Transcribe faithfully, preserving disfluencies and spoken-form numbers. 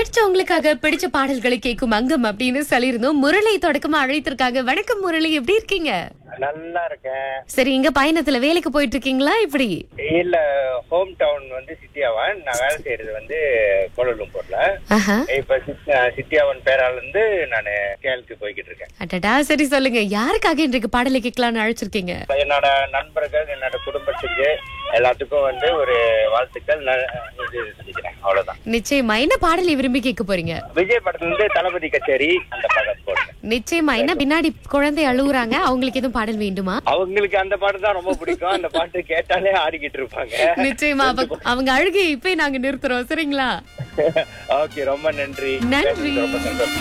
பிடிச்சவங்களுக்காக பிடிச்ச பாடல்களை கேட்கும் அங்கம் அப்படின்னு சொல்லியிருந்தோம். முரளி தொடக்கமா அழைத்திருக்காங்க. வணக்கம் முரளி, எப்படி இருக்கீங்க? நல்லா இருக்கேன். சரி, இங்க பயணத்துல வேலைக்கு போயிட்டு இருக்கீங்களா இப்படி? இல்ல, ஹோம் டவுன் வந்து சிட்டியாவன். நான் வேலை செய்யறது வந்து கோலாலம்பூர்ல. ஆஹா. இப்ப சிட்டியாவன் பேரால இருந்து நான் கேலுக்கு போய்கிட்டு இருக்கேன். அடடா, சரி சொல்லுங்க, யாருக்காக இன்றைக்கு பாடலை கேட்கலாம்னு அழைச்சிருக்கீங்க? என்னோட நண்பர்கள், என்னோட குடும்பத்துக்கு எல்லாத்துக்கும் வந்து ஒரு வாழ்த்துக்கள் நான் இது சொல்லிக்கிறேன். அவ்வளவுதான். நிச்சயமா. என்ன பாடலை விரும்பி கேட்க போறீங்க? விஜய் படத்துல இருந்து தளபதி கச்சேரி அந்த பாடல் போடுறேன். நிச்சயமா. என்ன பின்னாடி குழந்தை அழுகுறாங்க, அவங்களுக்கு எதுவும் பாடல் வேண்டுமா? அவங்களுக்கு அந்த பாட்டு தான் ரொம்ப பிடிக்கும். அந்த பாட்டு கேட்டாலே ஆடிக்கிட்டு இருப்பாங்க. நிச்சயமா. அப்ப அவங்க அழுகை இப்ப நாங்க நிறுத்துறோம், சரிங்களா? ஓகே, ரொம்ப நன்றி. நன்றி. ரொம்ப சந்தோஷம்.